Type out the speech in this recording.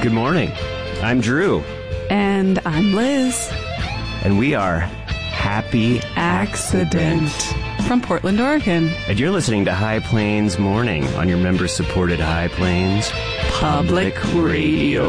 Good morning. I'm Drew. And I'm Liz. And we are Happy Accident from Portland, Oregon. And you're listening to High Plains Morning on your member-supported High Plains Public Radio.